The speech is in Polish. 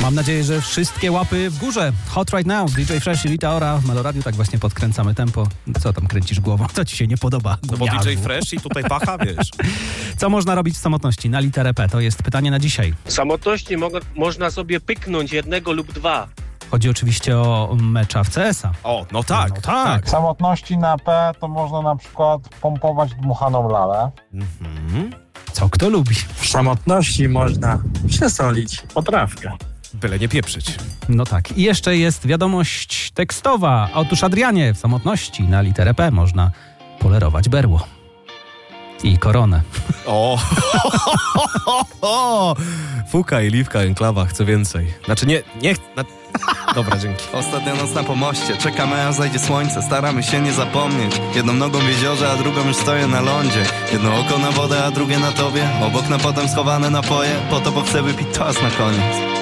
Mam nadzieję, że wszystkie łapy w górze. Hot Right Now, DJ Fresh i Rita Ora w Meloradiu. Tak właśnie podkręcamy tempo. Co tam kręcisz głową? Co ci się nie podoba? No bo DJ Fresh i tutaj pacha, wiesz. Co można robić w samotności na literę P? To jest pytanie na dzisiaj. W samotności można sobie pyknąć jednego lub dwa. Chodzi oczywiście o mecza w CS-a. O, no tak. No tak. W samotności na P to można na przykład pompować dmuchaną lalę. Co kto lubi? W samotności można przesolić potrawkę. Byle nie pieprzyć. No tak. I jeszcze jest wiadomość tekstowa. Otóż Adrianie, w samotności na literę P można polerować berło. I koronę. O, Fuka i Liwka, enklawa, chcę więcej. Znaczy nie Dobra, dzięki. Ostatnia noc na pomoście, czekamy aż zajdzie słońce. Staramy się nie zapomnieć. Jedną nogą w jeziorze, a drugą już stoję na lądzie. Jedno oko na wodę, a drugie na tobie. Obok na potem schowane napoje. Po to, bo chcę wypić toast na koniec.